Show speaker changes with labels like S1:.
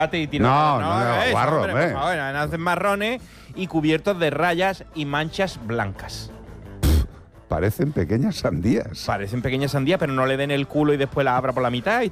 S1: y tiro
S2: guarro,
S1: hombre, por favor, nacen marrones y cubiertos de rayas y manchas blancas.
S2: Parecen pequeñas sandías.
S1: Parecen pequeñas sandías, pero no le den el culo y después la abra por la mitad y